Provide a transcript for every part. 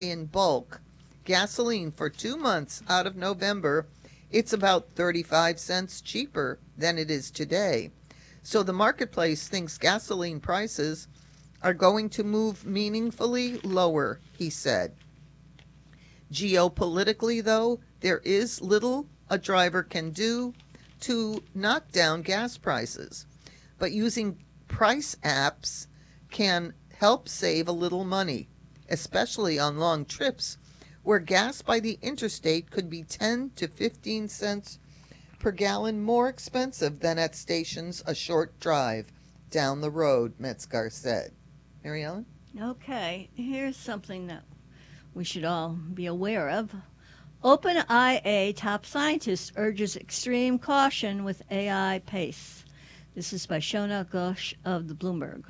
in bulk gasoline for 2 months out of November, it's about 35 cents cheaper than it is today. So the marketplace thinks gasoline prices are going to move meaningfully lower, he said. Geopolitically, though, there is little a driver can do to knock down gas prices. But using price apps can help save a little money, especially on long trips where gas by the interstate could be 10 to 15 cents per gallon more expensive than at stations a short drive down the road, Metzger said. Mary Ellen? Okay, here's something that we should all be aware of. OpenIA top scientist urges extreme caution with AI pace. This is by Shona Ghosh of the Bloomberg.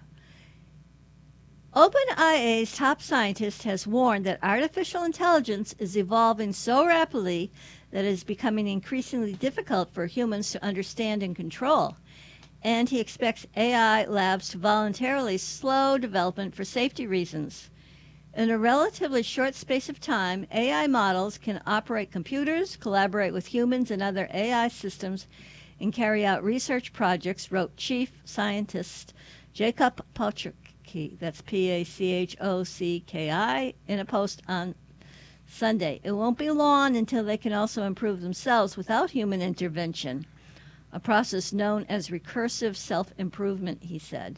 OpenIA's top scientist has warned that artificial intelligence is evolving so rapidly that it is becoming increasingly difficult for humans to understand and control. And he expects AI labs to voluntarily slow development for safety reasons. In a relatively short space of time, AI models can operate computers, collaborate with humans and other AI systems, and carry out research projects, wrote Chief Scientist Jacob Pachocki, that's Pachocki, in a post on Sunday. It won't be long until they can also improve themselves without human intervention, a process known as recursive self-improvement, he said.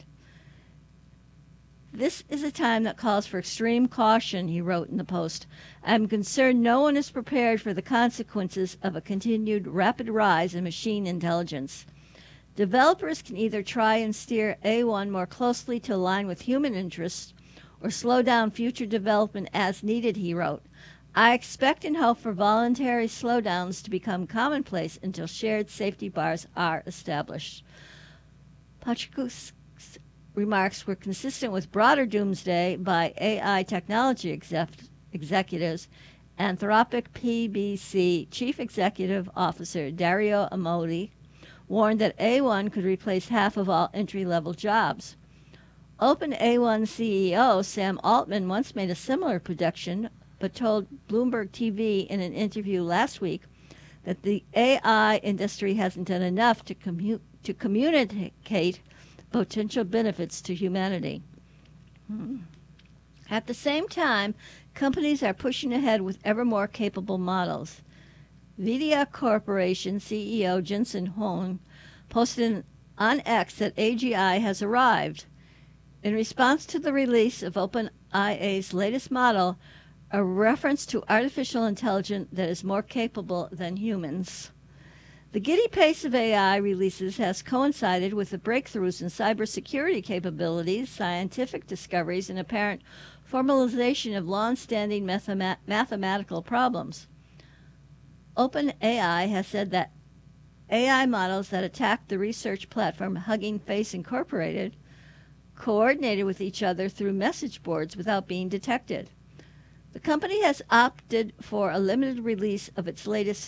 This is a time that calls for extreme caution, he wrote in the post. I'm concerned no one is prepared for the consequences of a continued rapid rise in machine intelligence. Developers can either try and steer A1 more closely to align with human interests or slow down future development as needed, he wrote. I expect and hope for voluntary slowdowns to become commonplace until shared safety bars are established. Pachocki's remarks were consistent with broader doomsday by AI technology executives. Anthropic PBC Chief Executive Officer Dario Amodei warned that A1 could replace half of all entry-level jobs. OpenA1 CEO Sam Altman once made a similar prediction, but told Bloomberg TV in an interview last week that the AI industry hasn't done enough to communicate potential benefits to humanity. At the same time, companies are pushing ahead with ever more capable models. Nvidia Corporation CEO Jensen Huang posted on X that AGI has arrived. In response to the release of OpenIA's latest model, a reference to artificial intelligence that is more capable than humans. The giddy pace of AI releases has coincided with the breakthroughs in cybersecurity capabilities, scientific discoveries, and apparent formalization of long-standing mathematical problems. OpenAI has said that AI models that attacked the research platform Hugging Face Incorporated coordinated with each other through message boards without being detected. The company has opted for a limited release of its latest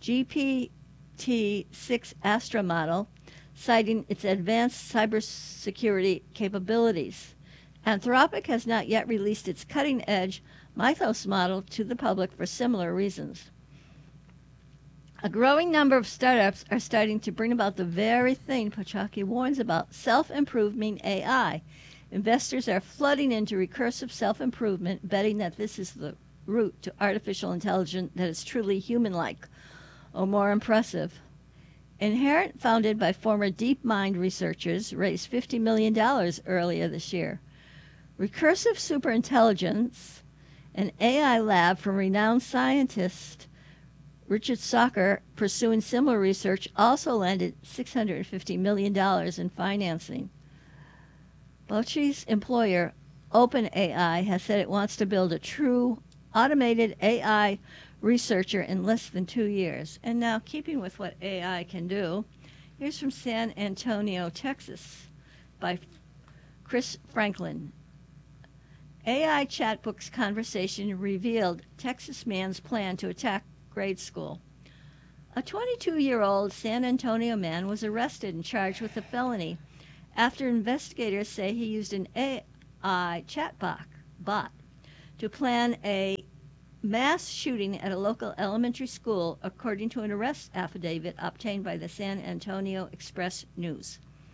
GPT-6 Astra model, citing its advanced cybersecurity capabilities. Anthropic has not yet released its cutting-edge Mythos model to the public for similar reasons. A growing number of startups are starting to bring about the very thing Pachocki warns about, self-improving AI. Investors are flooding into recursive self-improvement, betting that this is the route to artificial intelligence that is truly human-like or more impressive. Inherent, founded by former DeepMind researchers, raised $50 million earlier this year. Recursive Superintelligence, an AI lab from renowned scientist Richard Sachar, pursuing similar research, also landed $650 million in financing. Bocchi's employer, OpenAI, has said it wants to build a true automated AI researcher in less than 2 years. And now, keeping with what AI can do, here's from San Antonio, Texas, by Chris Franklin. AI chatbooks conversation revealed Texas man's plan to attack grade school. A 22-year-old San Antonio man was arrested and charged with a felony after investigators say he used an AI chat bot to plan a mass shooting at a local elementary school, according to an arrest affidavit obtained by the San Antonio Express News.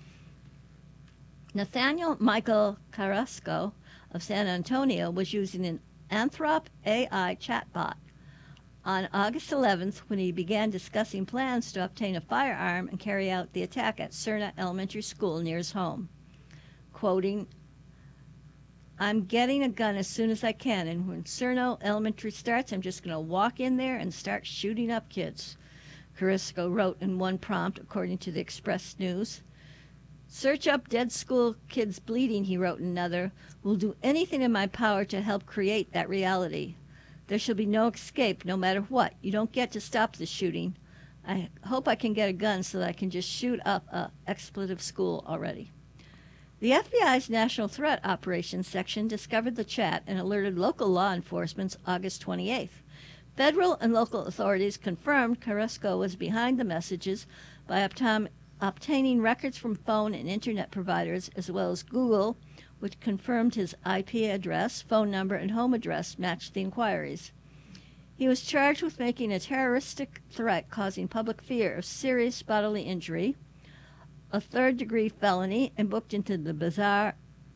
Nathaniel Michael Carrasco of San Antonio was using an Anthrop AI chatbot on August 11th when he began discussing plans to obtain a firearm and carry out the attack at Cerna Elementary School near his home. Quoting, "I'm getting a gun as soon as I can, and when Cerno Elementary starts, I'm just going to walk in there and start shooting up kids," Carrasco wrote in one prompt, according to the Express News. "Search up dead school kids bleeding," he wrote in another. "Will do anything in my power to help create that reality. There shall be no escape, no matter what. You don't get to stop the shooting. I hope I can get a gun so that I can just shoot up a expletive school already." The FBI's National Threat Operations Section discovered the chat and alerted local law enforcement August 28th. Federal and local authorities confirmed Carrasco was behind the messages by obtaining records from phone and internet providers, as well as Google, which confirmed his IP address, phone number, and home address matched the inquiries. He was charged with making a terroristic threat causing public fear of serious bodily injury, a third-degree felony, and booked into the Bizarre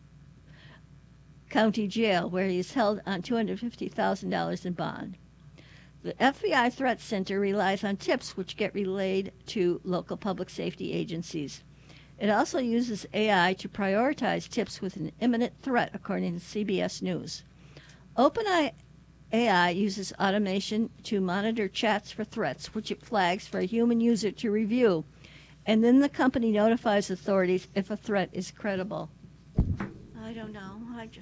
County Jail, where he is held on $250,000 in bond. The FBI Threat Center relies on tips which get relayed to local public safety agencies. It also uses AI to prioritize tips with an imminent threat, according to CBS News. OpenAI uses automation to monitor chats for threats, which it flags for a human user to review, and then the company notifies authorities if a threat is credible. I don't know.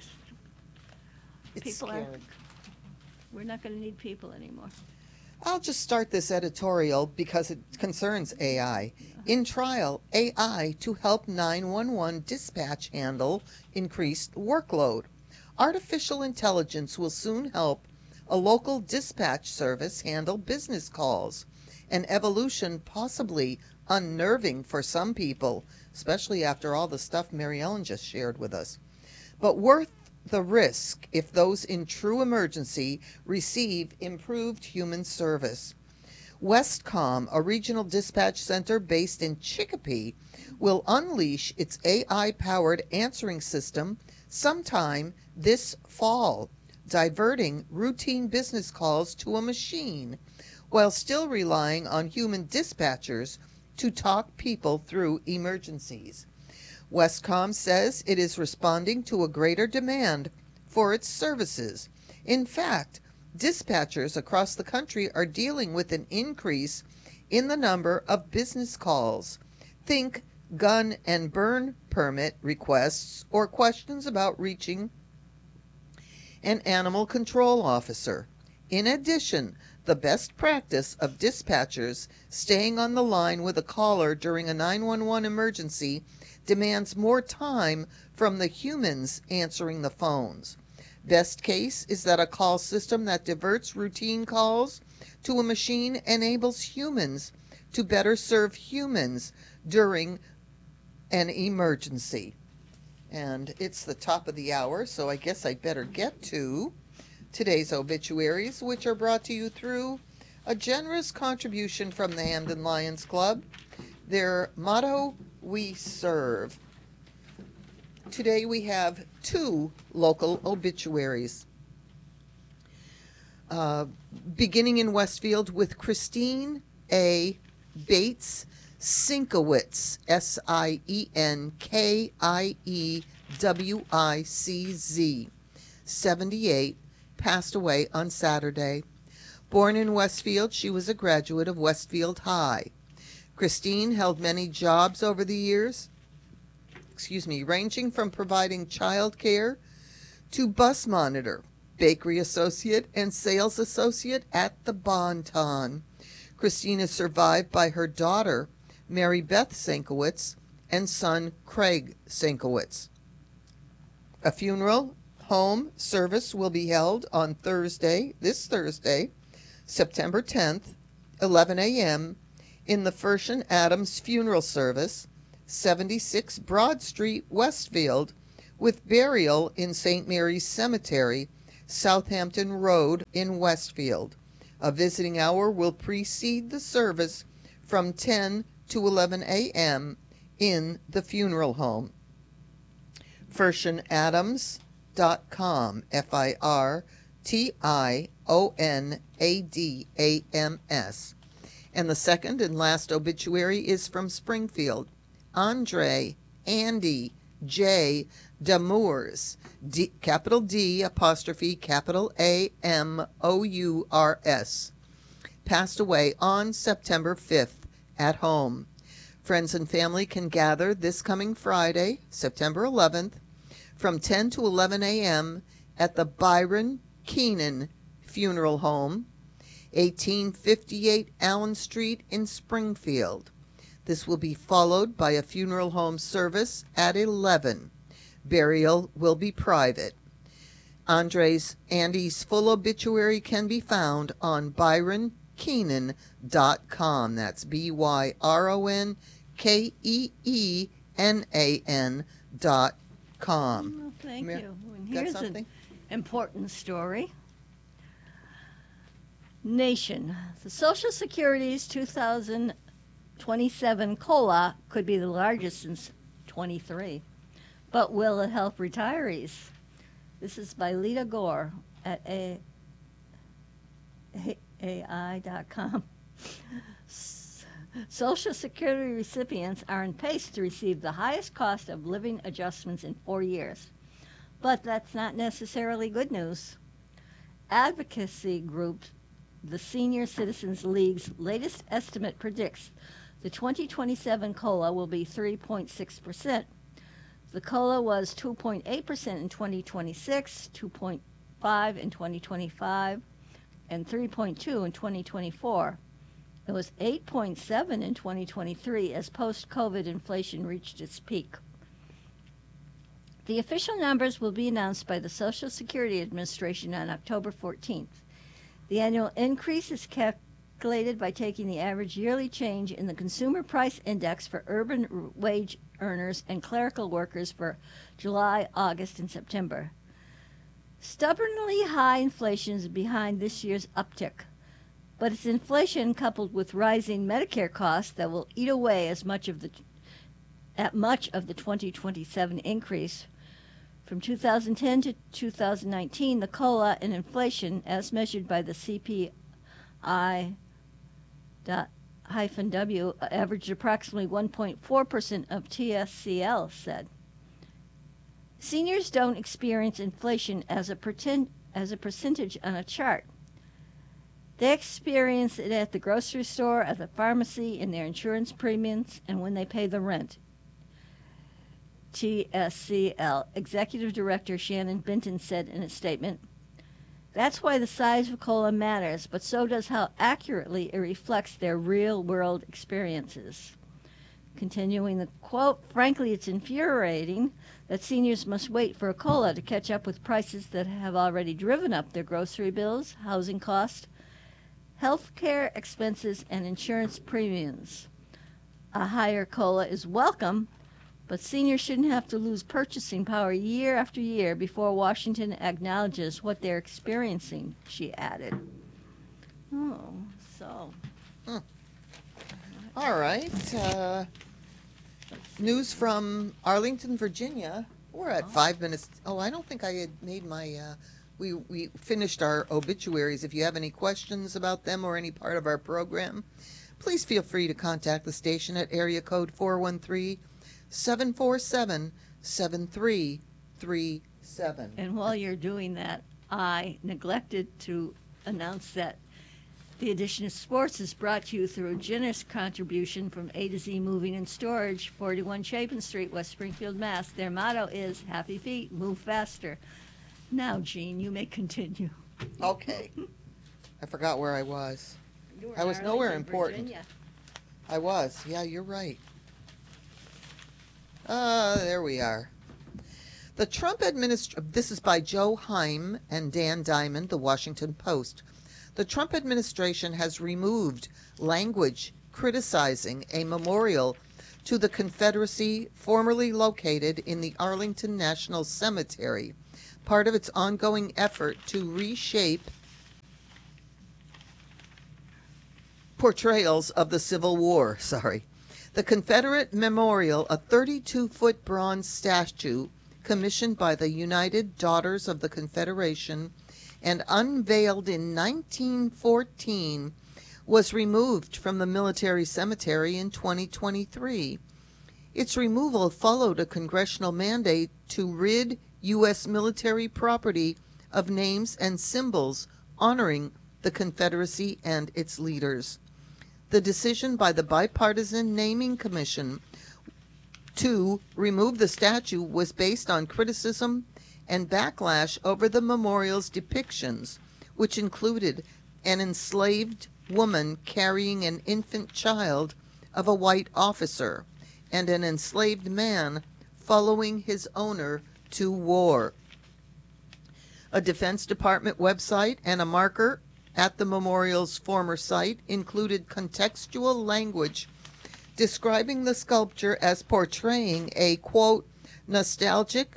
It's scary. We're not going to need people anymore. I'll just start this editorial because it concerns AI. In trial, AI to help 911 dispatch handle increased workload. Artificial intelligence will soon help a local dispatch service handle business calls, an evolution possibly unnerving for some people, especially after all the stuff Mary Ellen just shared with us, but worth the risk if those in true emergency receive improved human service. Westcom, a regional dispatch center based in Chicopee, will unleash its AI-powered answering system sometime this fall, diverting routine business calls to a machine while still relying on human dispatchers to talk people through emergencies. Westcom says it is responding to a greater demand for its services. In fact, dispatchers across the country are dealing with an increase in the number of business calls. Think gun and burn permit requests or questions about reaching an animal control officer. In addition, the best practice of dispatchers staying on the line with a caller during a 911 emergency demands more time from the humans answering the phones. Best case is that a call system that diverts routine calls to a machine enables humans to better serve humans during an emergency. And it's the top of the hour, so I guess I'd better get to today's obituaries, which are brought to you through a generous contribution from the Hamden Lions Club. Their motto, "We serve." Today we have two local obituaries. Beginning in Westfield with Christine A. Bates Sienkiewicz, Sienkiewicz, 78, passed away on Saturday. Born in Westfield, she was a graduate of Westfield High. Christine held many jobs over the years, ranging from providing child care to bus monitor, bakery associate, and sales associate at the Bon-Ton. Christine is survived by her daughter, Mary Beth Sienkiewicz, and son, Craig Sienkiewicz. A funeral home service will be held on this Thursday, September 10th, 11 a.m., in the Fershen Adams Funeral Service, 76 Broad Street, Westfield, with burial in St. Mary's Cemetery, Southampton Road in Westfield. A visiting hour will precede the service from 10 to 11 a.m. in the funeral home. FirtionAdams.com, FirtionAdams. And the second and last obituary is from Springfield. Andre Andy J. Damours, capital D apostrophe capital AMOURS, passed away on September 5th at home. Friends and family can gather this coming Friday, September 11th, from 10 to 11 a.m. at the Byron Keenan Funeral Home, 1858 Allen Street in Springfield. This will be followed by a funeral home service at 11. Burial will be private. Andy's full obituary can be found on ByronKeenan.com. That's ByronKeenan.com. Well, thank you. And here's an important story. Nation. The Social Security's 2027 COLA could be the largest since 23. But will it help retirees? This is by Lita Gore at AI.com. Social Security recipients are on pace to receive the highest cost of living adjustments in 4 years. But that's not necessarily good news. Advocacy group, the Senior Citizens League's latest estimate predicts the 2027 COLA will be 3.6%. The COLA was 2.8% in 2026, 2.5% in 2025, and 3.2% in 2024. It was 8.7% in 2023 as post-COVID inflation reached its peak. The official numbers will be announced by the Social Security Administration on October 14th. The annual increase is calculated by taking the average yearly change in the Consumer Price Index for urban wage earners and clerical workers for July, August, and September. Stubbornly high inflation is behind this year's uptick, but it's inflation coupled with rising Medicare costs that will eat away much of the 2027 increase. From 2010 to 2019, the COLA and inflation, as measured by the CPI-W, averaged approximately 1.4% of TSCL said. Seniors don't experience inflation as a percentage on a chart. They experience it at the grocery store, at the pharmacy, in their insurance premiums, and when they pay the rent. TSCL Executive Director Shannon Benton said in a statement, "That's why the size of COLA matters, but so does how accurately it reflects their real-world experiences." Continuing the quote, "Frankly, it's infuriating that seniors must wait for a COLA to catch up with prices that have already driven up their grocery bills, housing costs, health care expenses, and insurance premiums. A higher COLA is welcome, but seniors shouldn't have to lose purchasing power year after year before Washington acknowledges what they're experiencing," she added. Oh, so. All right. News from Arlington, Virginia. We're at 5 minutes. Oh, I don't think I had made my... We finished our obituaries. If you have any questions about them or any part of our program, please feel free to contact the station at area code 413-747-7337. And while you're doing that, I neglected to announce that the edition of sports is brought to you through a generous contribution from A to Z Moving and Storage, 41 Chapin Street, West Springfield, Mass. Their motto is "Happy Feet, Move Faster." Now, Jean, you may continue. Okay. I forgot where I was. You were I was in nowhere Arlington, important. Virginia. I was. Yeah, you're right. There we are. The Trump administration, this is by Joe Heim and Dan Diamond, The Washington Post. The Trump administration has removed language criticizing a memorial to the Confederacy formerly located in the Arlington National Cemetery, part of its ongoing effort to reshape portrayals of the Civil War. The Confederate Memorial, a 32-foot bronze statue commissioned by the United Daughters of the Confederation and unveiled in 1914, was removed from the military cemetery in 2023. Its removal followed a congressional mandate to rid U.S. military property of names and symbols honoring the Confederacy and its leaders. The decision by the Bipartisan Naming Commission to remove the statue was based on criticism and backlash over the memorial's depictions, which included an enslaved woman carrying an infant child of a white officer and an enslaved man following his owner to war. A Defense Department website and a marker at the memorial's former site included contextual language describing the sculpture as portraying a, quote, nostalgic,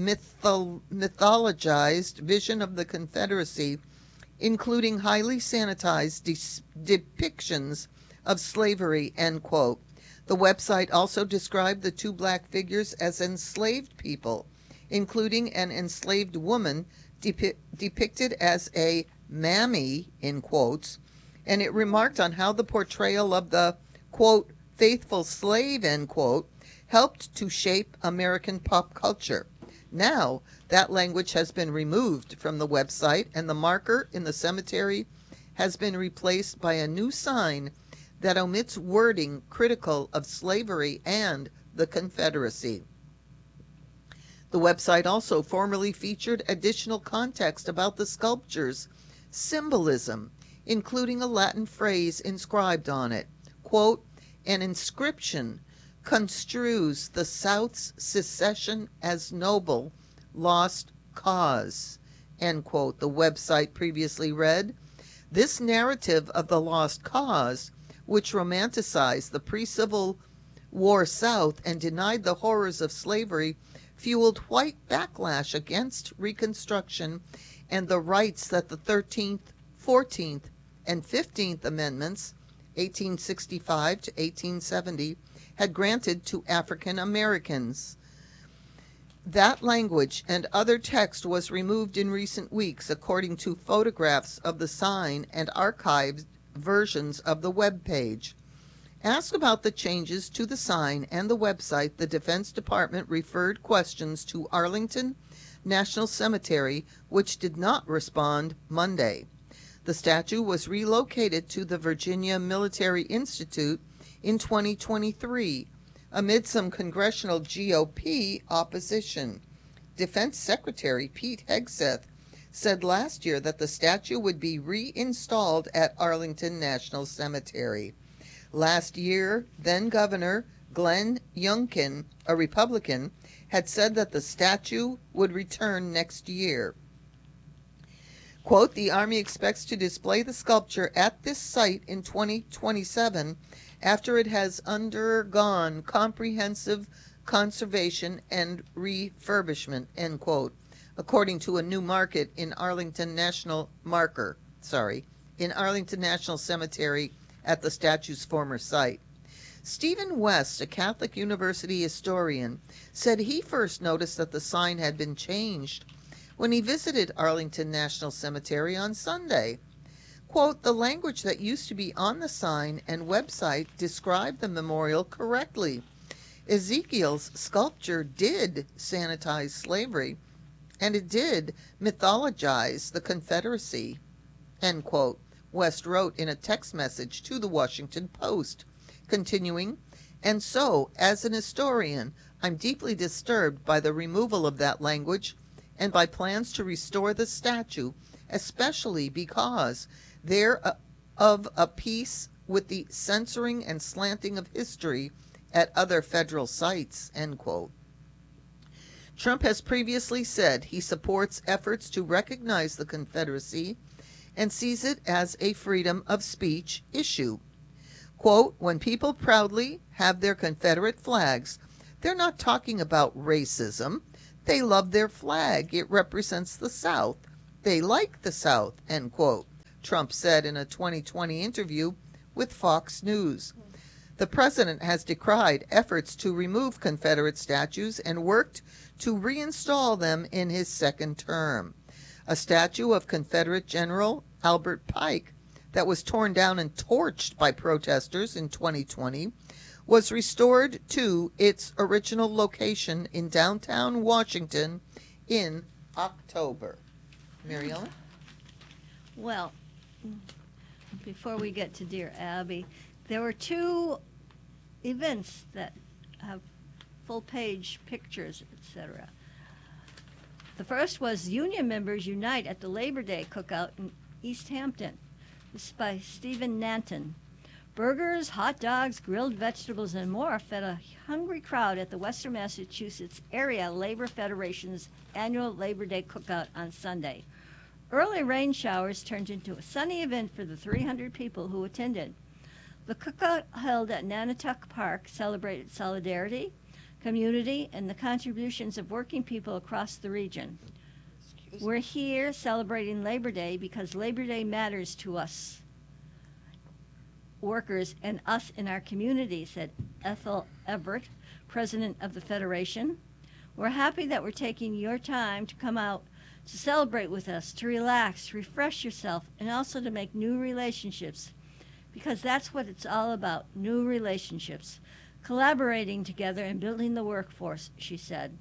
mythologized vision of the Confederacy, including highly sanitized depictions of slavery, end quote. The website also described the two black figures as enslaved people, including an enslaved woman depicted as a mammy, in quotes, and it remarked on how the portrayal of the, quote, faithful slave, end quote, helped to shape American pop culture. Now, that language has been removed from the website, and the marker in the cemetery has been replaced by a new sign that omits wording critical of slavery and the Confederacy. The website also formerly featured additional context about the sculpture's symbolism, including a Latin phrase inscribed on it. Quote, an inscription construes the South's secession as noble, lost cause, end quote, the website previously read. This narrative of the lost cause, which romanticized the pre-Civil War South and denied the horrors of slavery, fueled white backlash against Reconstruction and the rights that the 13th, 14th, and 15th Amendments, 1865 to 1870, had granted to African Americans. That language and other text was removed in recent weeks, according to photographs of the sign and archived versions of the web page. Asked about the changes to the sign and the website, the Defense Department referred questions to Arlington National Cemetery, which did not respond Monday. The statue was relocated to the Virginia Military Institute in 2023, amid some congressional GOP opposition. Defense Secretary Pete Hegseth said last year that the statue would be reinstalled at Arlington National Cemetery. Last year, then Governor Glenn Youngkin, a Republican, had said that the statue would return next year. Quote, the Army expects to display the sculpture at this site in 2027 after it has undergone comprehensive conservation and refurbishment, end quote, according to a new market in Arlington National Cemetery at the statue's former site. Stephen West, a Catholic University historian, said he first noticed that the sign had been changed when he visited Arlington National Cemetery on Sunday. Quote, the language that used to be on the sign and website described the memorial correctly. Ezekiel's sculpture did sanitize slavery, and it did mythologize the Confederacy, end quote, West wrote in a text message to the Washington Post, continuing, and so, as an historian, I'm deeply disturbed by the removal of that language and by plans to restore the statue, especially because they're of a piece with the censoring and slanting of history at other federal sites, end quote. Trump has previously said he supports efforts to recognize the Confederacy and sees it as a freedom of speech issue. Quote, when people proudly have their Confederate flags, they're not talking about racism. They love their flag. It represents the South. They like the South, end quote, Trump said in a 2020 interview with Fox News. The president has decried efforts to remove Confederate statues and worked to reinstall them in his second term. A statue of Confederate General Albert Pike that was torn down and torched by protesters in 2020 was restored to its original location in downtown Washington in October. Mary Ellen? Well, before we get to Dear Abby, there were two events that have full-page pictures, etc. The first was Union Members Unite at the Labor Day Cookout in East Hampton. This is by Stephen Nanton. Burgers, hot dogs, grilled vegetables, and more fed a hungry crowd at the Western Massachusetts Area Labor Federation's annual Labor Day Cookout on Sunday. Early rain showers turned into a sunny event for the 300 people who attended. The cookout held at Nanatucket Park celebrated solidarity, community, and the contributions of working people across the region. We're here celebrating Labor Day because Labor Day matters to us workers and us in our community, said Ethel Everett, president of the Federation. We're happy that we're taking your time to come out to celebrate with us, to relax, to refresh yourself, and also to make new relationships, because that's what it's all about, new relationships, collaborating together and building the workforce, she said.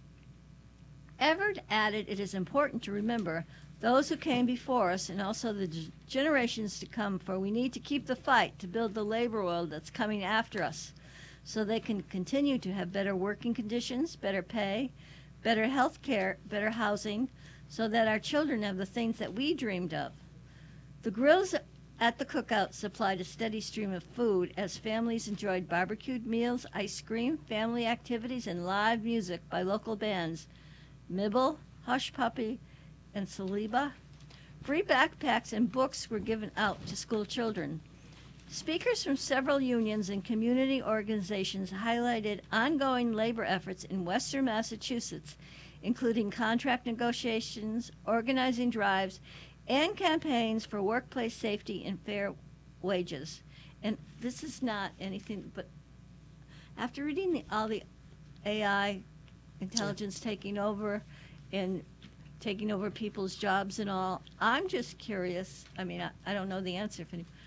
Everett added it is important to remember those who came before us and also the generations to come, for we need to keep the fight to build the labor world that's coming after us so they can continue to have better working conditions, better pay, better health care, better housing, so that our children have the things that we dreamed of. The grills at the cookout supplied a steady stream of food as families enjoyed barbecued meals, ice cream, family activities, and live music by local bands Mibble, Hush Puppy, and Saliba. Free backpacks and books were given out to school children. Speakers from several unions and community organizations highlighted ongoing labor efforts in Western Massachusetts, including contract negotiations, organizing drives, and campaigns for workplace safety and fair wages. And this is not anything but, after reading all the AI intelligence taking over and taking over people's jobs and all, I'm just curious. I mean, I don't know the answer.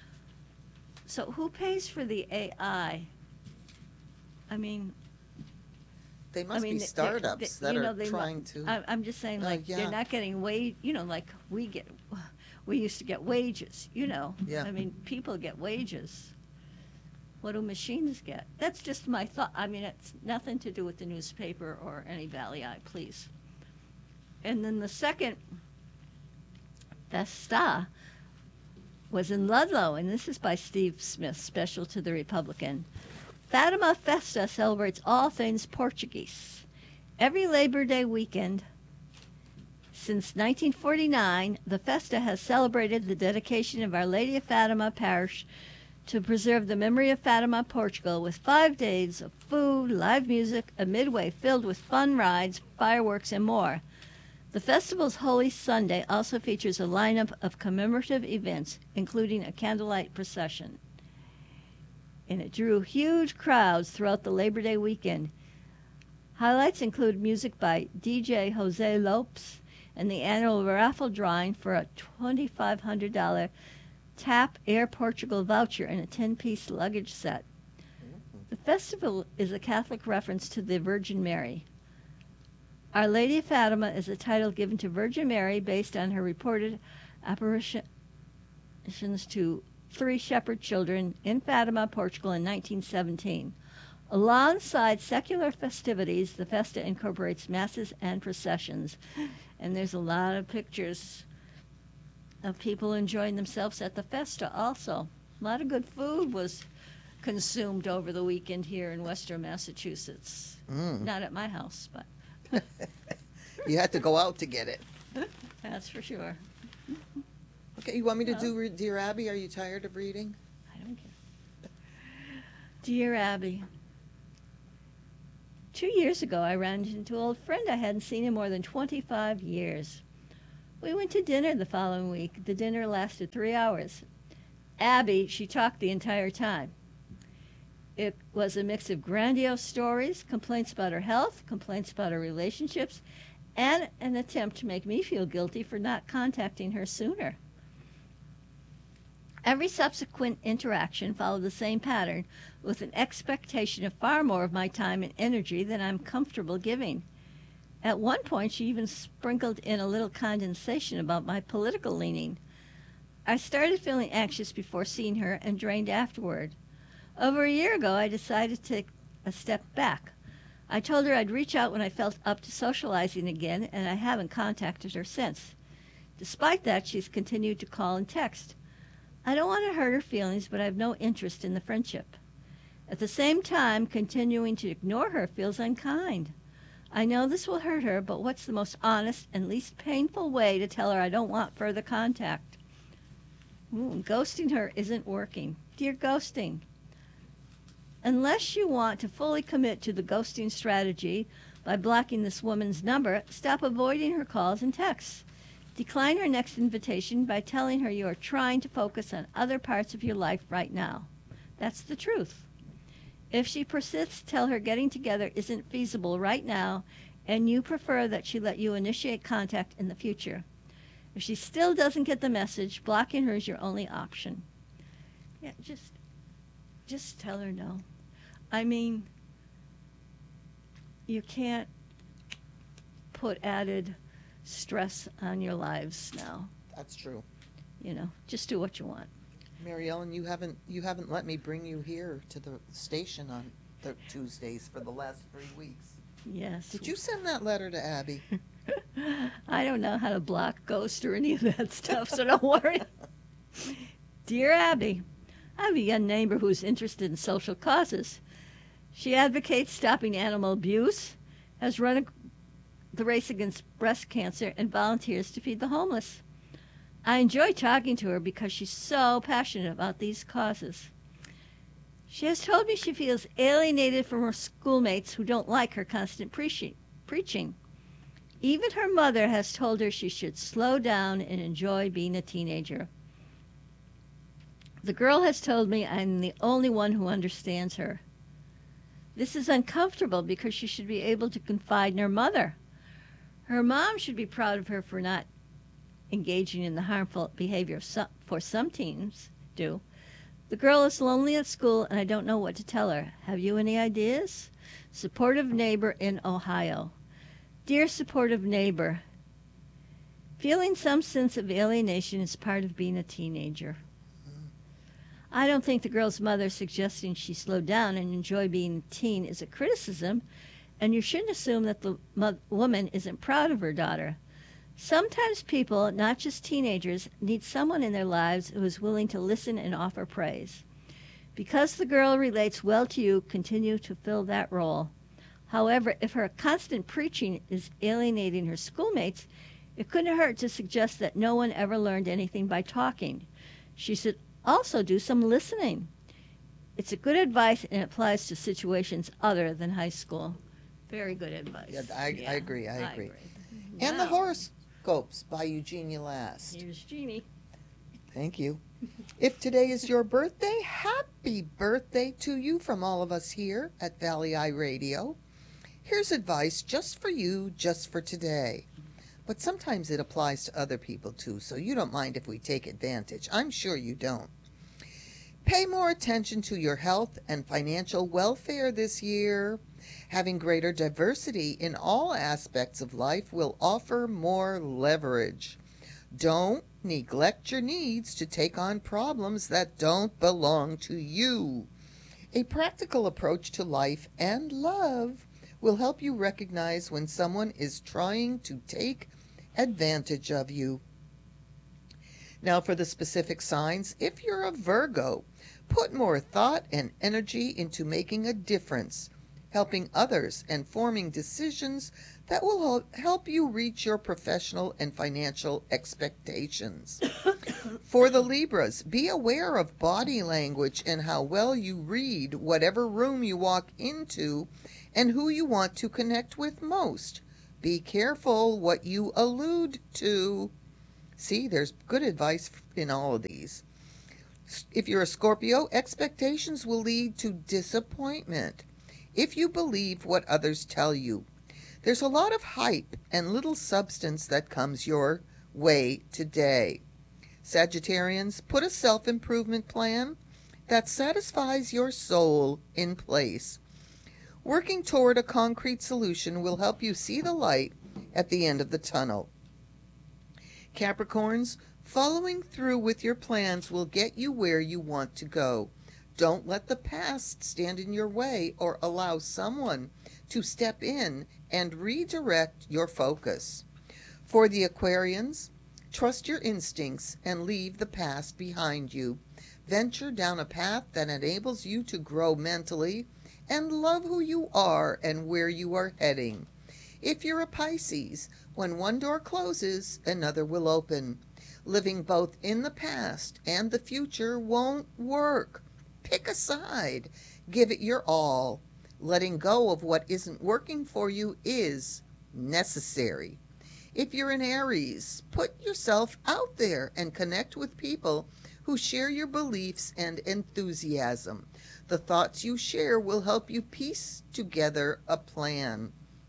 So who pays for the AI? I mean, They must be startups that are trying to. I'm just saying, like, yeah. They're not getting wage, like we used to get wages, Yeah. I mean, people get wages. What do machines get? That's just my thought. I mean, it's nothing to do with the newspaper or any Valley Eye, please. And then the second Festa was in Ludlow, and this is by Steve Smith, special to the Republican. Fatima Festa celebrates all things Portuguese. Every Labor Day weekend since 1949, the Festa has celebrated the dedication of Our Lady of Fatima Parish to preserve the memory of Fatima, Portugal, with 5 days of food, live music, a midway filled with fun rides, fireworks, and more. The festival's Holy Sunday also features a lineup of commemorative events, including a candlelight procession. And it drew huge crowds throughout the Labor Day weekend. Highlights include music by DJ Jose Lopes and the annual raffle drawing for a $2,500 TAP Air Portugal voucher and a 10-piece luggage set. The festival is a Catholic reference to the Virgin Mary. Our Lady of Fatima is a title given to Virgin Mary based on her reported apparitions to 3 shepherd children in Fatima, Portugal in 1917. Alongside secular festivities, the Festa incorporates masses and processions. And there's a lot of pictures of people enjoying themselves at the Festa also. A lot of good food was consumed over the weekend here in Western Massachusetts. Not at my house, but... You had to go out to get it. That's for sure. Okay, you want me to do Dear Abby? Are you tired of reading? I don't care. Dear Abby, 2 years ago, I ran into an old friend I hadn't seen in more than 25 years. We went to dinner the following week. The dinner lasted 3 hours. Abby, she talked the entire time. It was a mix of grandiose stories, complaints about her health, complaints about her relationships, and an attempt to make me feel guilty for not contacting her sooner. Every subsequent interaction followed the same pattern, with an expectation of far more of my time and energy than I'm comfortable giving. At one point, she even sprinkled in a little condensation about my political leaning. I started feeling anxious before seeing her and drained afterward. Over a year ago, I decided to take a step back. I told her I'd reach out when I felt up to socializing again, and I haven't contacted her since. Despite that, she's continued to call and text. I don't want to hurt her feelings, but I have no interest in the friendship. At the same time, continuing to ignore her feels unkind. I know this will hurt her, but what's the most honest and least painful way to tell her I don't want further contact? Ghosting her isn't working. Dear ghosting, unless you want to fully commit to the ghosting strategy by blocking this woman's number, stop avoiding her calls and texts. Decline her next invitation by telling her you are trying to focus on other parts of your life right now. That's the truth. If she persists, tell her getting together isn't feasible right now, and you prefer that she let you initiate contact in the future. If she still doesn't get the message, blocking her is your only option. Yeah, just tell her no. I mean, you can't put added stress on your lives now. That's true. Just do what you want. Mary Ellen, you haven't let me bring you here to the station on Tuesdays for the last 3 weeks. Yes. Did you send that letter to Abby? I don't know how to block, ghost, or any of that stuff, so don't worry. Dear Abby, I have a young neighbor who's interested in social causes. She advocates stopping animal abuse, has run the race against breast cancer, and volunteers to feed the homeless. I enjoy talking to her because she's so passionate about these causes. She has told me she feels alienated from her schoolmates who don't like her constant preaching. Even her mother has told her she should slow down and enjoy being a teenager. The girl has told me I'm the only one who understands her. This is uncomfortable because she should be able to confide in her mother. Her mom should be proud of her for not engaging in the harmful behavior for some teens do. The girl is lonely at school, and I don't know what to tell her. Have you any ideas? Supportive neighbor in Ohio. Dear supportive neighbor, feeling some sense of alienation is part of being a teenager. I don't think the girl's mother suggesting she slow down and enjoy being a teen is a criticism, and you shouldn't assume that the woman isn't proud of her daughter. Sometimes people, not just teenagers, need someone in their lives who is willing to listen and offer praise. Because the girl relates well to you, continue to fill that role. However, if her constant preaching is alienating her schoolmates, it couldn't hurt to suggest that no one ever learned anything by talking. She should also do some listening. It's a good advice, and it applies to situations other than high school. Very good advice. Yeah, I agree. I agree. And Wow. the horoscopes by Eugenia Last. Here's Jeannie. Thank you. If today is your birthday, happy birthday to you from all of us here at Valley Eye Radio. Here's advice just for you, just for today. But sometimes it applies to other people too, so you don't mind if we take advantage. I'm sure you don't. Pay more attention to your health and financial welfare this year. Having greater diversity in all aspects of life will offer more leverage. Don't neglect your needs to take on problems that don't belong to you. A practical approach to life and love will help you recognize when someone is trying to take advantage of you. Now for the specific signs. If you're a Virgo, put more thought and energy into making a difference helping others and forming decisions that will help you reach your professional and financial expectations. For the Libras, be aware of body language and how well you read whatever room you walk into and who you want to connect with most. Be careful what you allude to. See, there's good advice in all of these. If you're a Scorpio, expectations will lead to disappointment if you believe what others tell you. There's a lot of hype and little substance that comes your way today. Sagittarians, put a self-improvement plan that satisfies your soul in place. Working toward a concrete solution will help you see the light at the end of the tunnel. Capricorns, following through with your plans will get you where you want to go. Don't let the past stand in your way or allow someone to step in and redirect your focus. For the Aquarians, trust your instincts and leave the past behind you. Venture down a path that enables you to grow mentally and love who you are and where you are heading. If you're a Pisces, when one door closes, another will open. Living both in the past and the future won't work. Pick a side. Give it your all. Letting go of what isn't working for you is necessary. If you're an Aries, put yourself out there and connect with people who share your beliefs and enthusiasm. The thoughts you share will help you piece together a plan.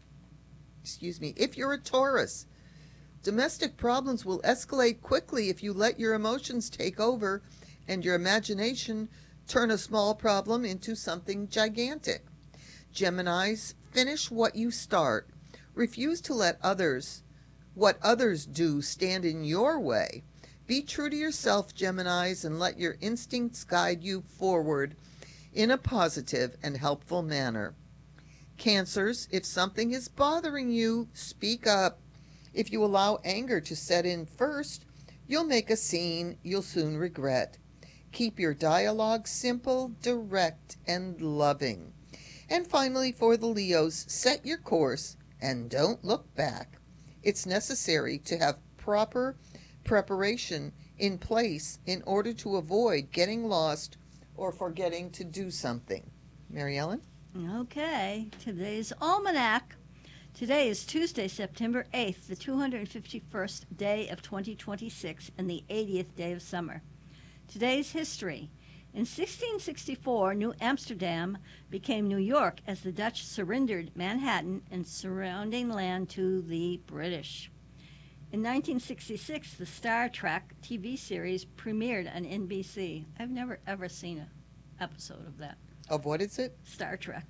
If you're a Taurus, domestic problems will escalate quickly if you let your emotions take over and your imagination turn a small problem into something gigantic. Geminis, finish what you start. Refuse to let what others do stand in your way. Be true to yourself, Geminis, and let your instincts guide you forward in a positive and helpful manner. Cancers, if something is bothering you, speak up. If you allow anger to set in first, you'll make a scene you'll soon regret. Keep your dialogue simple, direct, and loving. And finally, for the Leos, set your course and don't look back. It's necessary to have proper preparation in place in order to avoid getting lost or forgetting to do something. Mary Ellen? Okay, today's almanac. Today is Tuesday, September 8th, the 251st day of 2026 and the 80th day of summer. Today's history. In 1664, New Amsterdam became New York as the Dutch surrendered Manhattan and surrounding land to the British. In 1966, the Star Trek TV series premiered on NBC. I've never ever seen an episode of that. Of what is it? Star Trek.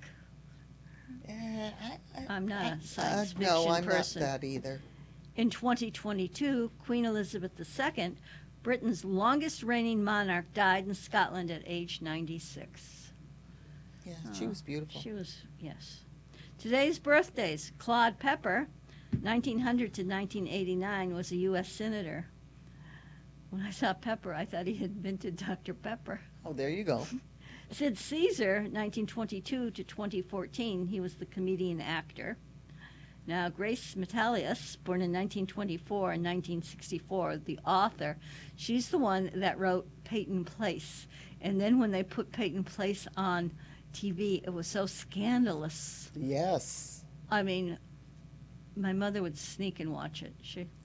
I'm not a science fiction No, I'm person. not that either. In 2022, Queen Elizabeth II, Britain's longest reigning monarch, died in Scotland at age 96. Yeah, she was beautiful. She was, yes. Today's birthdays. Claude Pepper, 1900 to 1989, was a U.S. senator. When I saw Pepper, I thought he had invented Dr. Pepper. Oh, there you go. Sid Caesar, 1922 to 2014, he was the comedian actor. Now, Grace Metalius, born in 1924 and 1964, the author, she's the one that wrote Peyton Place. And then when they put Peyton Place on TV, it was so scandalous. Yes. I mean, my mother would sneak and watch it.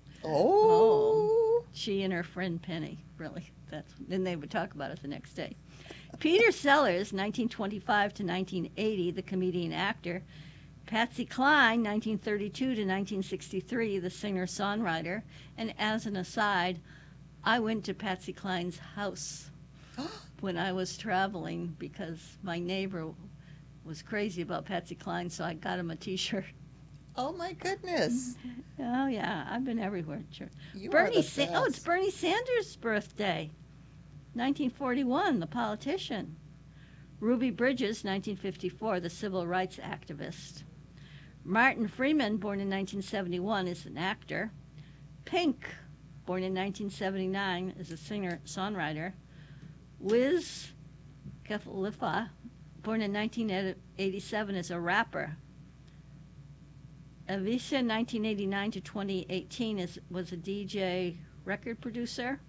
She and her friend Penny, really. Then they would talk about it the next day. Peter Sellers, 1925 to 1980, the comedian actor. Patsy Cline, 1932 to 1963, the singer-songwriter. And as an aside, I went to Patsy Cline's house when I was traveling because my neighbor was crazy about Patsy Cline, so I got him a T-shirt. Oh, my goodness. Oh, yeah, I've been everywhere. Sure. You are the best. It's Bernie Sanders' birthday, 1941, the politician. Ruby Bridges, 1954, the civil rights activist. Martin Freeman, born in 1971, is an actor. Pink, born in 1979, is a singer-songwriter. Wiz Khalifa, born in 1987, is a rapper. Avisha, 1989 to 2018, was a DJ record producer.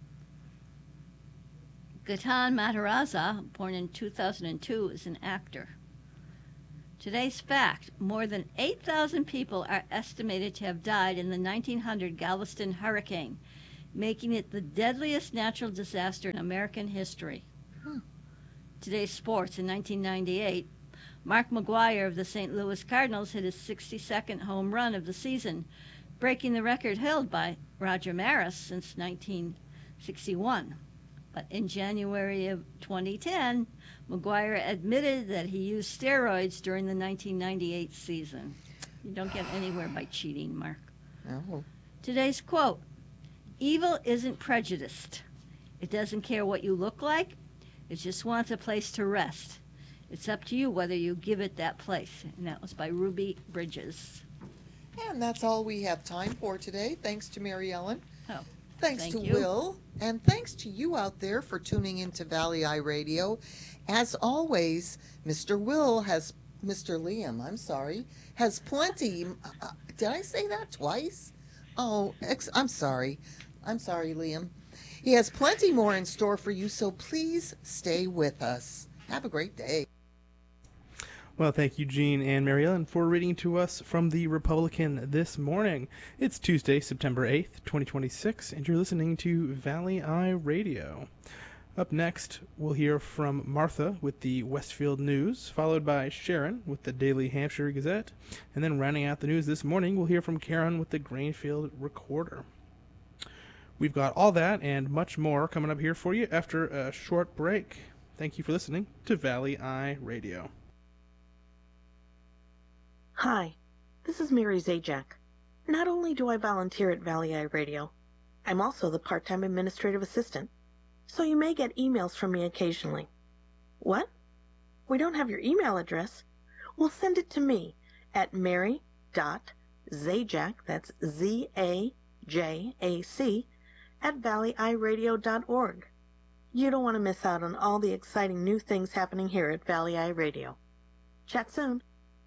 Gatan Matarazza, born in 2002, is an actor. Today's fact: more than 8,000 people are estimated to have died in the 1900 Galveston hurricane, making it the deadliest natural disaster in American history. Today's sports: in 1998, Mark McGwire of the St. Louis Cardinals hit his 62nd home run of the season, breaking the record held by Roger Maris since 1961. But in January of 2010, McGwire admitted that he used steroids during the 1998 season. You don't get anywhere by cheating, Mark. Oh. Today's quote: evil isn't prejudiced. It doesn't care what you look like. It just wants a place to rest. It's up to you whether you give it that place. And that was by Ruby Bridges. And that's all we have time for today. Thanks to Mary Ellen. Oh, Thanks thank to you. Will, and thanks to you out there for tuning into Valley Eye Radio. As always, Mr. Liam, has plenty. Did I say that twice? Oh, I'm sorry. I'm sorry, Liam. He has plenty more in store for you, so please stay with us. Have a great day. Well, thank you, Jean and Mary Ellen, for reading to us from the Republican this morning. It's Tuesday, September 8th, 2026, and you're listening to Valley Eye Radio. Up next, we'll hear from Martha with the Westfield News, followed by Sharon with the Daily Hampshire Gazette, and then rounding out the news this morning, we'll hear from Karen with the Grainfield Recorder. We've got all that and much more coming up here for you after a short break. Thank you for listening to Valley Eye Radio. Hi, this is Mary Zajac. Not only do I volunteer at Valley Eye Radio, I'm also the part-time administrative assistant, so you may get emails from me occasionally. What? We don't have your email address? Well, send it to me at mary.zajac, that's Z-A-J-A-C, at valleyeyeradio.org. You don't want to miss out on all the exciting new things happening here at Valley Eye Radio. Chat soon.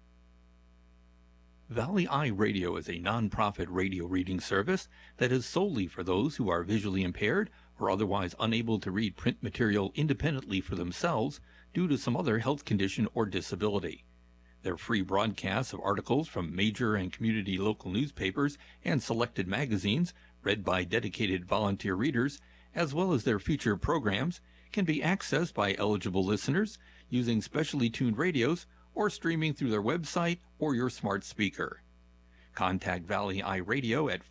Valley Eye Radio is a non-profit radio reading service that is solely for those who are visually impaired or otherwise unable to read print material independently for themselves due to some other health condition or disability. Their free broadcasts of articles from major and community local newspapers and selected magazines, read by dedicated volunteer readers, as well as their feature programs, can be accessed by eligible listeners using specially tuned radios or streaming through their website or your smart speaker. Contact Valley Eye Radio at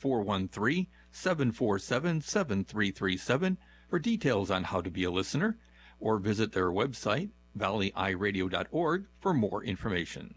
413-747-7337 for details on how to be a listener, or visit their website, valleyeyeradio.org, for more information.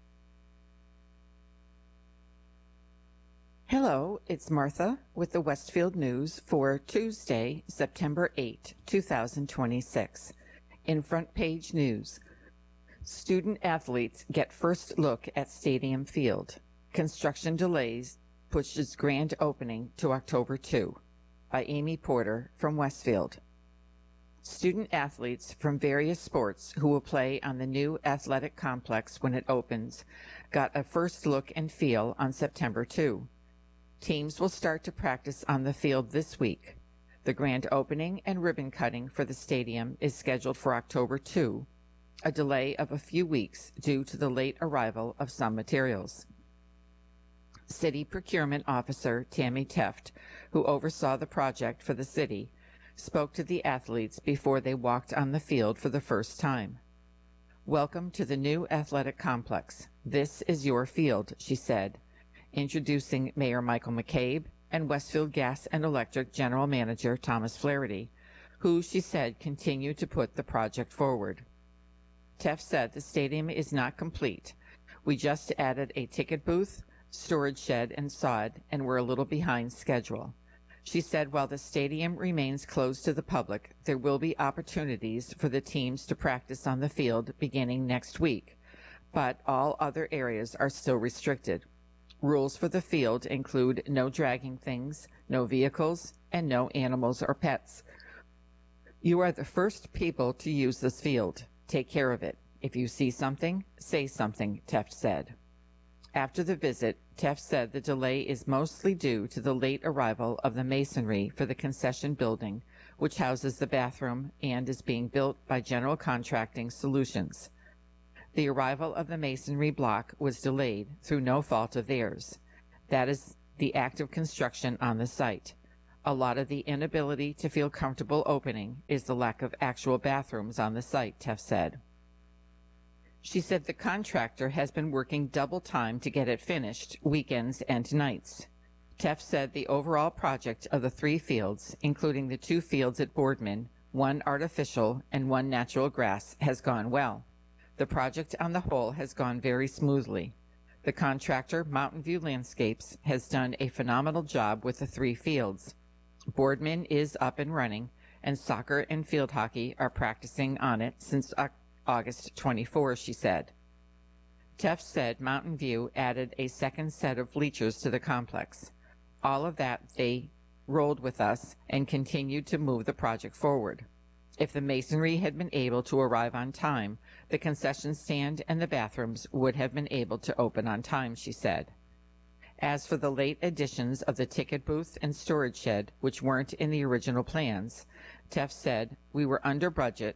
Hello, it's Martha with the Westfield News for Tuesday, September 8, 2026. In front page news, student athletes get first look at Stadium Field. Construction delays pushes grand opening to October 2, by Amy Porter from Westfield. Student athletes from various sports who will play on the new athletic complex when it opens got a first look and feel on September 2. Teams will start to practice on the field this week. The grand opening and ribbon cutting for the stadium is scheduled for October 2, a delay of a few weeks due to the late arrival of some materials. City Procurement Officer Tammy Teft, who oversaw the project for the city, spoke to the athletes before they walked on the field for the first time. "Welcome to the new athletic complex. This is your field," she said, introducing Mayor Michael McCabe and Westfield Gas and Electric General Manager Thomas Flaherty, who, she said, continue to put the project forward. Teft said the stadium is not complete. "We just added a ticket booth, storage shed, and sod, and we're a little behind schedule." She said while the stadium remains closed to the public, there will be opportunities for the teams to practice on the field beginning next week, but all other areas are still restricted. Rules for the field include no dragging things, no vehicles, and no animals or pets. "You are the first people to use this field. Take care of it. If you see something, say something, Teft said. After the visit, Teft said the delay is mostly due to the late arrival of the masonry for the concession building, which houses the bathroom and is being built by General Contracting Solutions. The arrival of the masonry block was delayed through no fault of theirs. That is the active construction on the site. A lot of the inability to feel comfortable opening is the lack of actual bathrooms on the site, Teft said. She said the contractor has been working double time to get it finished, weekends and nights. Teft said the overall project of the 3 fields, including the 2 fields at Boardman, 1 artificial and 1 natural grass, has gone well. The project on the whole has gone very smoothly. The contractor, Mountain View Landscapes, has done a phenomenal job with the 3 fields. Boardman is up and running, and soccer and field hockey are practicing on it since August 24, she said. Teft said Mountain View added a second set of bleachers to the complex. All of that they rolled with us and continued to move the project forward. If the masonry had been able to arrive on time, the concession stand and the bathrooms would have been able to open on time, she said. As for the late additions of the ticket booth and storage shed, which weren't in the original plans, Teft said, we were under budget,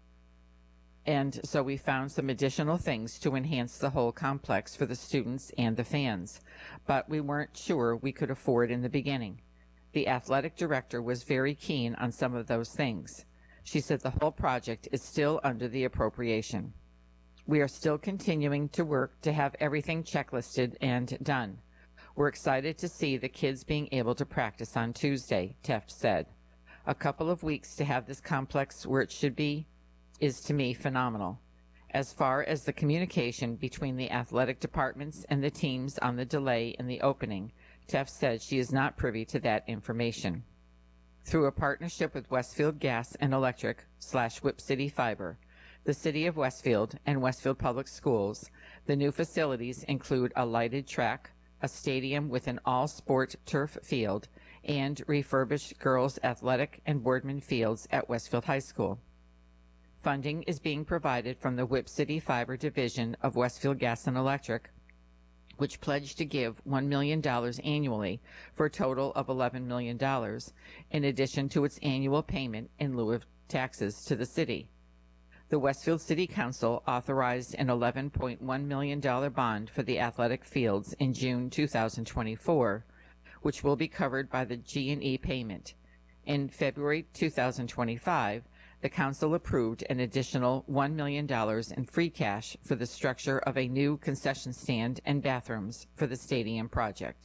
and so we found some additional things to enhance the whole complex for the students and the fans, but we weren't sure we could afford in the beginning. The athletic director was very keen on some of those things. She said the whole project is still under the appropriation. We are still continuing to work to have everything checklisted and done. We're excited to see the kids being able to practice on Tuesday, Teft said. A couple of weeks to have this complex where it should be is, to me, phenomenal. As far as the communication between the athletic departments and the teams on the delay in the opening, Teft said she is not privy to that information. Through a partnership with Westfield Gas and Electric / Whip City Fiber, the City of Westfield, and Westfield Public Schools, the new facilities include a lighted track, a stadium with an all-sport turf field, and refurbished girls' athletic and Boardman fields at Westfield High School. Funding is being provided from the Whip City Fiber Division of Westfield Gas and Electric, which pledged to give $1 million annually for a total of $11 million, in addition to its annual payment in lieu of taxes to the city. The Westfield City Council authorized an $11.1 million bond for the athletic fields in June 2024, which will be covered by the G&E payment. In February 2025, the council approved an additional $1 million in free cash for the structure of a new concession stand and bathrooms for the stadium project.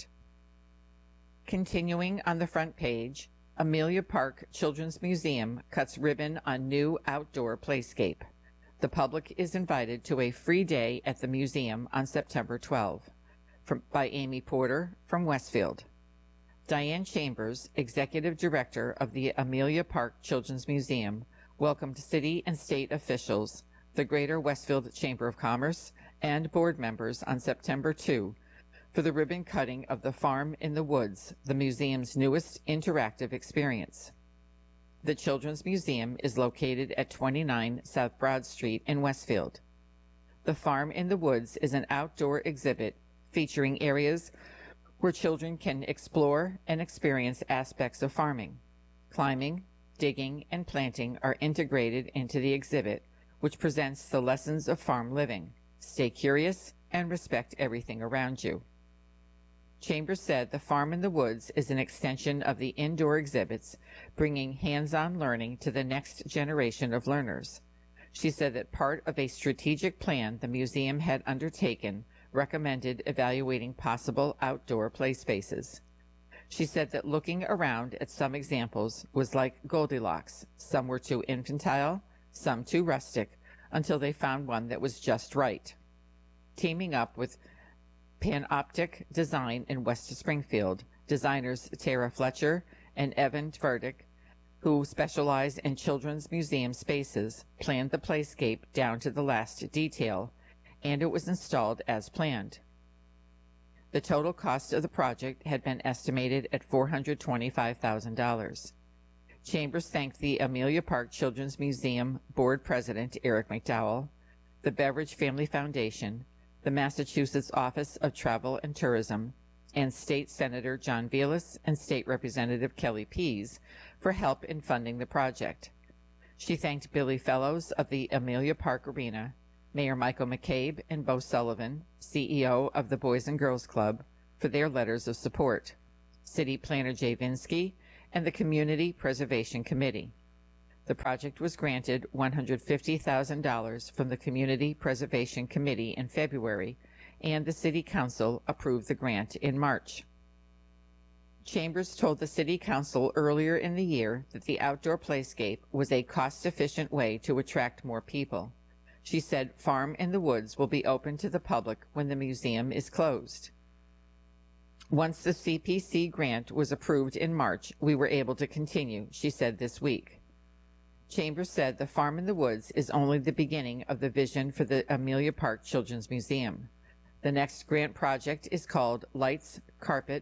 Continuing on the front page, Amelia Park Children's Museum cuts ribbon on new outdoor playscape. The public is invited to a free day at the museum on September 12. By Amy Porter from Westfield. Diane Chambers, Executive Director of the Amelia Park Children's Museum, welcomed city and state officials, the Greater Westfield Chamber of Commerce, and board members on September 2 for the ribbon cutting of the Farm in the Woods, the museum's newest interactive experience. The Children's Museum is located at 29 South Broad Street in Westfield. The Farm in the Woods is an outdoor exhibit featuring areas where children can explore and experience aspects of farming. Climbing, digging, and planting are integrated into the exhibit, which presents the lessons of farm living. Stay curious and respect everything around you. Chambers said the Farm in the Woods is an extension of the indoor exhibits, bringing hands-on learning to the next generation of learners. She said that part of a strategic plan the museum had undertaken recommended evaluating possible outdoor play spaces. She said that looking around at some examples was like Goldilocks. Some were too infantile, some too rustic, until they found one that was just right. Teaming up with Panoptic Design in West Springfield, designers Tara Fletcher and Evan Tverdick, who specialize in children's museum spaces, planned the playscape down to the last detail, and it was installed as planned. The total cost of the project had been estimated at $425,000. Chambers thanked the Amelia Park Children's Museum Board President Eric McDowell, the Beveridge Family Foundation, the Massachusetts Office of Travel and Tourism, and State Senator John Velas and State Representative Kelly Pease for help in funding the project. She thanked Billy Fellows of the Amelia Park Arena, Mayor Michael McCabe and Bo Sullivan, CEO of the Boys and Girls Club, for their letters of support, City Planner Jay Vinsky, and the Community Preservation Committee. The project was granted $150,000 from the Community Preservation Committee in February, and the City Council approved the grant in March. Chambers told the City Council earlier in the year that the outdoor playscape was a cost-efficient way to attract more people. She said Farm in the Woods will be open to the public when the museum is closed. Once the CPC grant was approved in March, we were able to continue, she said this week. Chambers said the Farm in the Woods is only the beginning of the vision for the Amelia Park Children's Museum. The next grant project is called Lights, Carpet,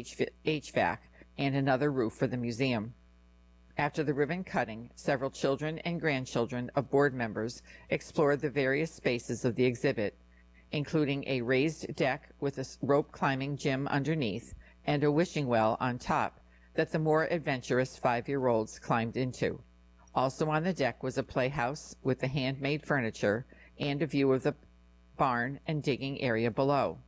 HVAC, and another roof for the museum. After the ribbon cutting, several children and grandchildren of board members explored the various spaces of the exhibit, including a raised deck with a rope climbing gym underneath and a wishing well on top that the more adventurous 5-year-olds climbed into. Also on the deck was a playhouse with the handmade furniture and a view of the barn and digging area below.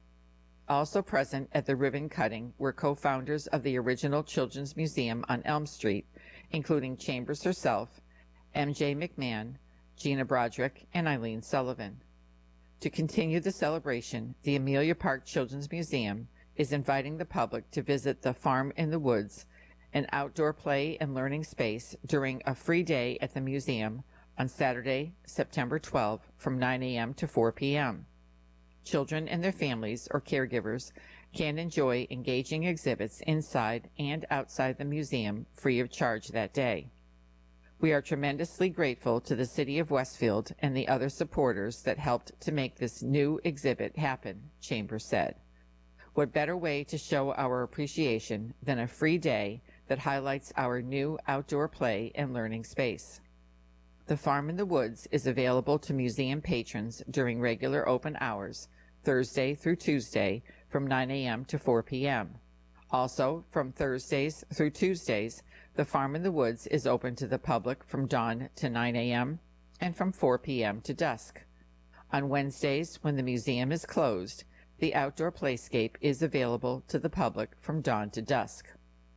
Also present at the ribbon cutting were co-founders of the original Children's Museum on Elm Street, including Chambers herself, M.J. McMahon, Gina Broderick, and Eileen Sullivan. To continue the celebration, the Amelia Park Children's Museum is inviting the public to visit the Farm in the Woods, an outdoor play and learning space, during a free day at the museum on Saturday, September 12, from 9 a.m. to 4 p.m. Children and their families or caregivers can enjoy engaging exhibits inside and outside the museum free of charge that day. We are tremendously grateful to the City of Westfield and the other supporters that helped to make this new exhibit happen, Chambers said. What better way to show our appreciation than a free day that highlights our new outdoor play and learning space? The Farm in the Woods is available to museum patrons during regular open hours, Thursday through Tuesday, from 9 a.m. to 4 p.m. Also, from Thursdays through Tuesdays, the Farm in the Woods is open to the public from dawn to 9 a.m. and from 4 p.m. to dusk. On Wednesdays, when the museum is closed, the outdoor playscape is available to the public from dawn to dusk.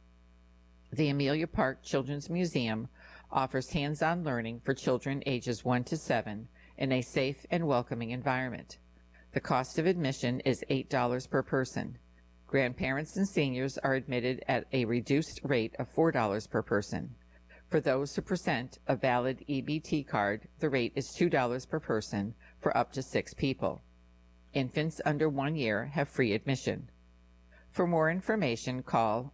The Amelia Park Children's Museum offers hands-on learning for children ages 1 to 7 in a safe and welcoming environment. The cost of admission is $8 per person. Grandparents and seniors are admitted at a reduced rate of $4 per person. For those who present a valid EBT card, the rate is $2 per person for up to 6 people. Infants under 1 year have free admission. For more information, call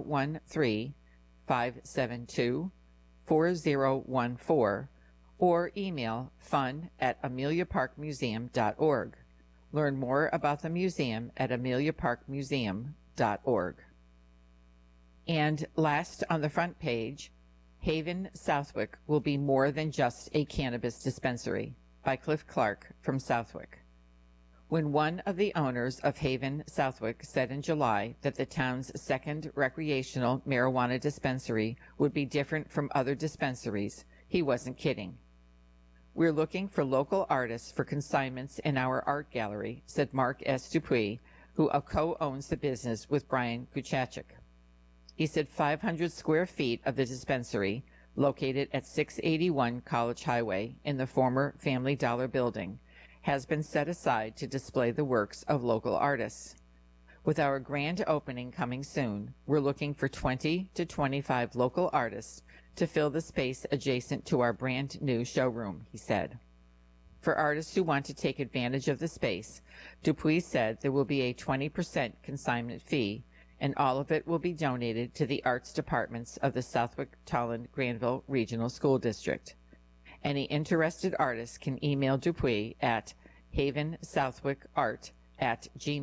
413-572-4014 or email fun@ameliaparkmuseum.org. Learn more about the museum at ameliaparkmuseum.org. And last on the front page, Haven Southwick will be more than just a cannabis dispensary, by Cliff Clark from Southwick. When one of the owners of Haven Southwick said in July that the town's second recreational marijuana dispensary would be different from other dispensaries, he wasn't kidding. "We're looking for local artists for consignments in our art gallery," said Mark S. Dupuis, who co-owns the business with Brian Kuchachik. He said 500 square feet of the dispensary, located at 681 College Highway in the former Family Dollar building, has been set aside to display the works of local artists. With our grand opening coming soon, we're looking for 20 to 25 local artists to fill the space adjacent to our brand new showroom, he said. For artists who want to take advantage of the space, Dupuis said there will be a 20% consignment fee, and all of it will be donated to the arts departments of the Southwick-Tolland-Granville Regional School District. Any interested artists can email Dupuis at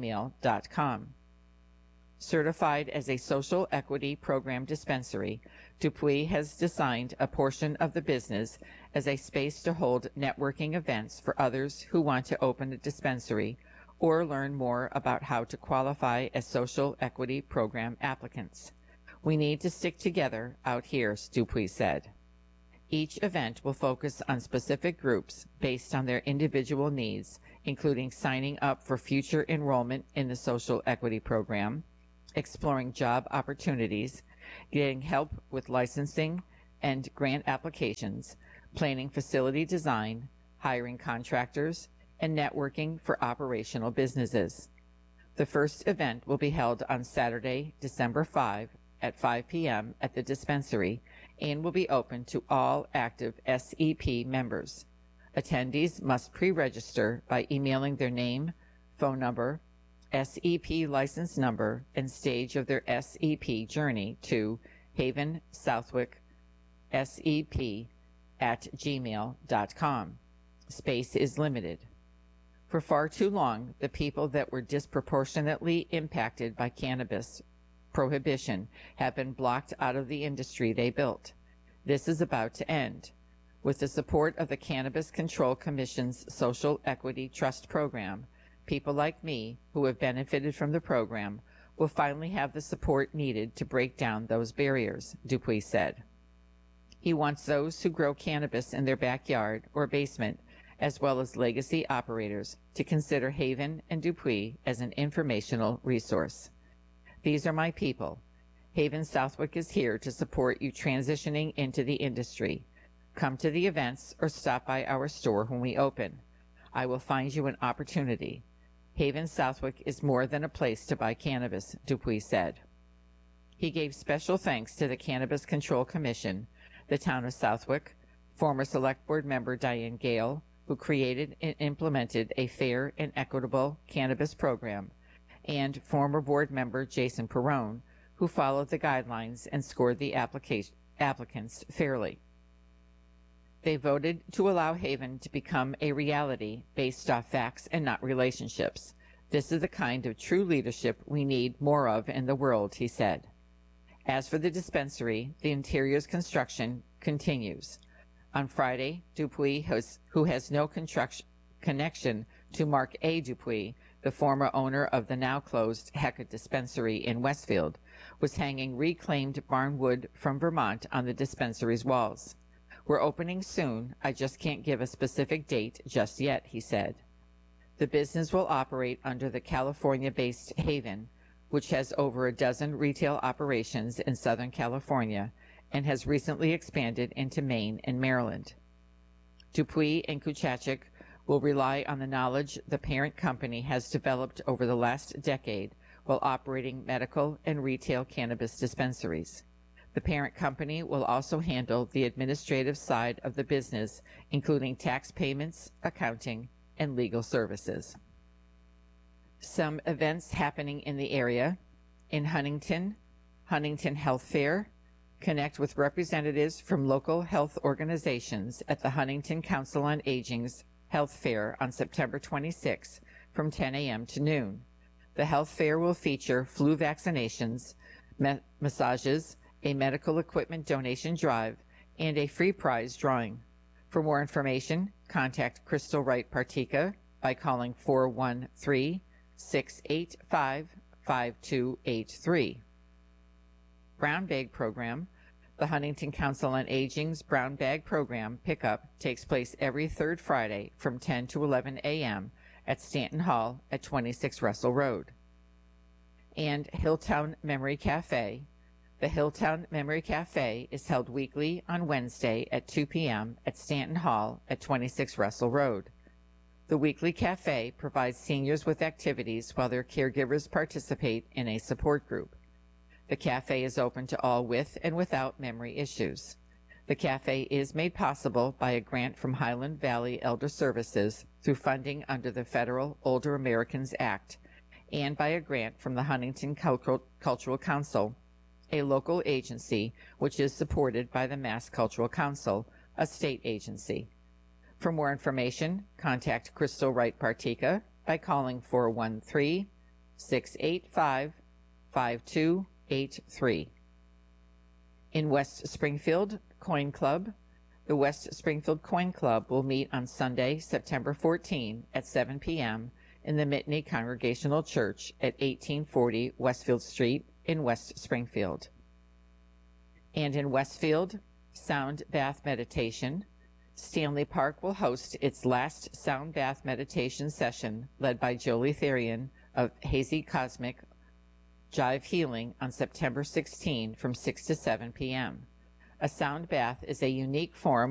havensouthwickart@gmail.com. Certified as a social equity program dispensary, Dupuy has designed a portion of the business as a space to hold networking events for others who want to open a dispensary or learn more about how to qualify as social equity program applicants. We need to stick together out here, Dupuy said. Each event will focus on specific groups based on their individual needs, including signing up for future enrollment in the social equity program, exploring job opportunities, getting help with licensing and grant applications, planning facility design, hiring contractors, and networking for operational businesses. The first event will be held on Saturday, December 5 at 5 p.m. at the dispensary and will be open to all active SEP members. Attendees must pre-register by emailing their name, phone number, SEP license number, and stage of their SEP journey to Haven Southwick SEP@gmail.com. Space is limited. For far too long, the people that were disproportionately impacted by cannabis prohibition have been blocked out of the industry they built. This is about to end. With the support of the Cannabis Control Commission's Social Equity Trust Program, people like me who have benefited from the program will finally have the support needed to break down those barriers, Dupuy said. He wants those who grow cannabis in their backyard or basement, as well as legacy operators, to consider Haven and Dupuy as an informational resource. These are my people. Haven Southwick is here to support you transitioning into the industry. Come to the events or stop by our store when we open. I will find you an opportunity. Haven Southwick is more than a place to buy cannabis, Dupuy said. He gave special thanks to the Cannabis Control Commission, the town of Southwick, former Select Board member Diane Gale, who created and implemented a fair and equitable cannabis program, and former board member Jason Perrone, who followed the guidelines and scored the applicants fairly. They voted to allow Haven to become a reality based off facts and not relationships. This is the kind of true leadership we need more of in the world, he said. As for the dispensary, the interior's construction continues. On Friday, Dupuy, who has no connection to Mark A. Dupuy, the former owner of the now-closed Hecka dispensary in Westfield, was hanging reclaimed barn wood from Vermont on the dispensary's walls. We're opening soon. I just can't give a specific date just yet, he said. The business will operate under the California-based Haven, which has over a dozen retail operations in Southern California and has recently expanded into Maine and Maryland. Dupuy and Kuchachik will rely on the knowledge the parent company has developed over the last decade while operating medical and retail cannabis dispensaries. The parent company will also handle the administrative side of the business, including tax payments, accounting, and legal services. Some events happening in the area. In Huntington Health Fair. Connect with representatives from local health organizations at the Huntington Council on Aging's Health Fair on September 26 from 10 a.m. to noon. The health fair will feature flu vaccinations, massages, a medical equipment donation drive, and a free prize drawing. For more information, contact Crystal Wright Partika by calling 413-685-5283. Brown Bag Program. The Huntington Council on Aging's Brown Bag Program pickup takes place every third Friday from 10 to 11 a.m. at Stanton Hall at 26 Russell Road. And Hilltown Memory Cafe. The Hilltown Memory Cafe is held weekly on Wednesday at 2 p.m. at Stanton Hall at 26 Russell Road. The weekly cafe provides seniors with activities while their caregivers participate in a support group. The cafe is open to all with and without memory issues. The cafe is made possible by a grant from Highland Valley Elder Services through funding under the Federal Older Americans Act and by a grant from the Huntington Cultural Council, a local agency which is supported by the Mass Cultural Council, a state agency. For more information, contact Crystal Wright Partika by calling 413-685-5283. In West Springfield Coin Club, the West Springfield Coin Club will meet on Sunday, September 14 at 7 p.m. in the Mitney Congregational Church at 1840 Westfield Street in West Springfield. And in Westfield, Sound Bath Meditation, Stanley Park will host its last Sound Bath Meditation session led by Jolie Therian of Hazy Cosmic Jive Healing on September 16 from 6 to 7 p.m. A sound bath is a unique form